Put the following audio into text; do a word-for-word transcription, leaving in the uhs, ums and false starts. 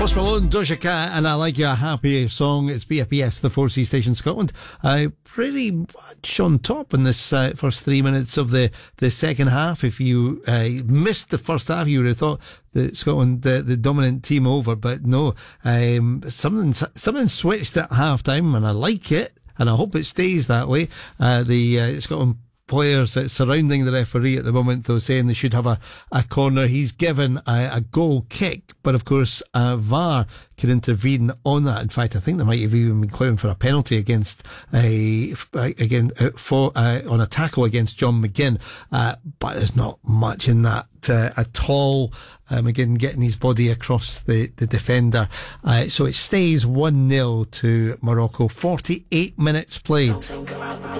Post Malone, Doja Cat, and I Like You, a Happy Song. It's B F B S, the four C station Scotland. Uh, pretty much on top in this uh, first three minutes of the, the second half. If you uh, missed the first half, you would have thought that Scotland, uh, the dominant team, over, but no. Um, something, something switched at half time, and I like it, and I hope it stays that way. Uh, the uh, Scotland players surrounding the referee at the moment, though, saying they should have a, a corner. He's given a, a goal kick, but of course uh, V A R can intervene on that. In fact, I think they might have even been claiming for a penalty against a again uh, for uh, on a tackle against John McGinn, uh, but there's not much in that uh, at all. Uh, McGinn getting his body across the the defender, uh, so it stays one nil to Morocco. forty-eight minutes played.